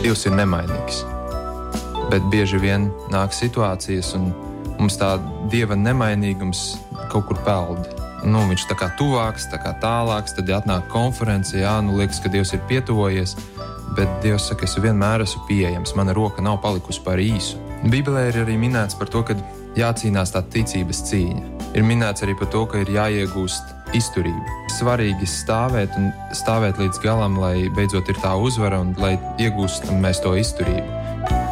Dievs ir nemainīgs. Bet bieži vien nāk situācijas, un mums tā Dieva nemainīgums kaut kur peld. Viņš tā kā tuvāks, tā kā tālāks, tad atnāk konference, liekas, ka Dievs ir pietuvojies, bet Dievs saka, es vienmēr esmu pieejams, mana roka nav palikusi par īsu. Bībelē ir arī minēts par to, ka jācīnās tā ticības cīņa. Ir minēts arī par to, ka ir jāiegūst izturība. Svarīgi stāvēt līdz galam, lai beidzot ir tā uzvara un lai iegūstam mēs to izturību.